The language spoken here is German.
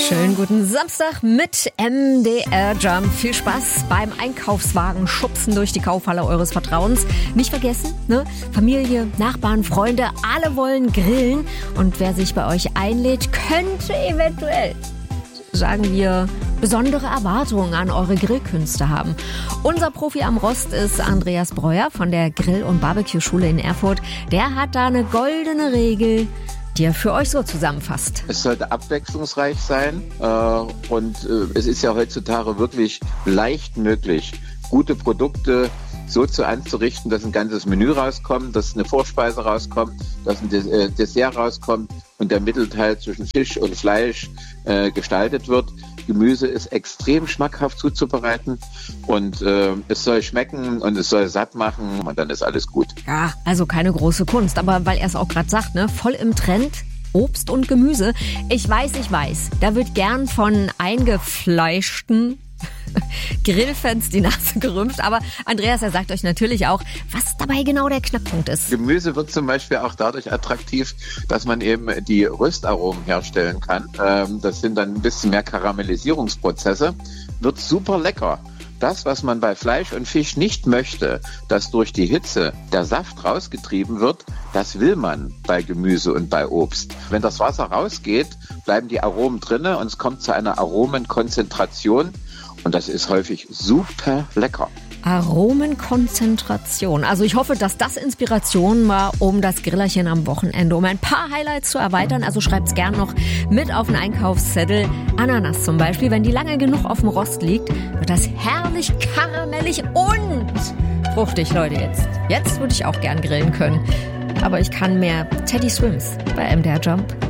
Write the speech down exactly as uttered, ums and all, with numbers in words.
Schönen guten Samstag mit M D R Jump. Viel Spaß beim Einkaufswagen schubsen durch die Kaufhalle eures Vertrauens. Nicht vergessen, ne? Familie, Nachbarn, Freunde, alle wollen grillen. Und wer sich bei euch einlädt, könnte eventuell, sagen wir, besondere Erwartungen an eure Grillkünste haben. Unser Profi am Rost ist Andreas Breuer von der Grill- und Barbecue-Schule in Erfurt. Der hat da eine goldene Regel, die er für euch so zusammenfasst. Es sollte abwechslungsreich sein äh, und äh, es ist ja heutzutage wirklich leicht möglich, gute Produkte so zu anzurichten, dass ein ganzes Menü rauskommt, dass eine Vorspeise rauskommt, dass ein Des- äh, Dessert rauskommt und der Mittelteil zwischen Fisch und Fleisch äh, gestaltet wird. Gemüse ist extrem schmackhaft zuzubereiten und äh, es soll schmecken und es soll satt machen und dann ist alles gut. Ja, also keine große Kunst, aber weil er es auch gerade sagt, ne, voll im Trend, Obst und Gemüse. Ich weiß, ich weiß, da wird gern von eingefleischten Grillfans die Nase gerümpft, aber Andreas, er sagt euch natürlich auch, was dabei genau der Knackpunkt ist. Gemüse wird zum Beispiel auch dadurch attraktiv, dass man eben die Röstaromen herstellen kann. Ähm, das sind dann ein bisschen mehr Karamellisierungsprozesse. Wird super lecker. Das, was man bei Fleisch und Fisch nicht möchte, dass durch die Hitze der Saft rausgetrieben wird, das will man bei Gemüse und bei Obst. Wenn das Wasser rausgeht, bleiben die Aromen drinne und es kommt zu einer Aromenkonzentration. Und das ist häufig super lecker. Aromenkonzentration. Also ich hoffe, dass das Inspiration war, um das Grillerchen am Wochenende, um ein paar Highlights zu erweitern. Also schreibt's gern noch mit auf den Einkaufszettel. Ananas zum Beispiel, wenn die lange genug auf dem Rost liegt, wird das herrlich karamellig und fruchtig, Leute. Jetzt, jetzt würde ich auch gern grillen können. Aber ich kann mehr. Teddy Swims bei M D R Jump.